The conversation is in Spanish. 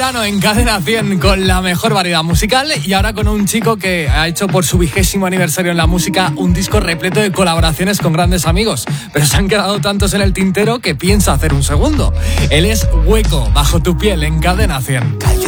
verano en Cadena 100 con la mejor variedad musical y ahora con un chico que ha hecho por su 20º aniversario en la música un disco repleto de colaboraciones con grandes amigos, pero se han quedado tantos en el tintero que piensa hacer un segundo. Él es Hueco, Bajo tu piel en Cadena 100.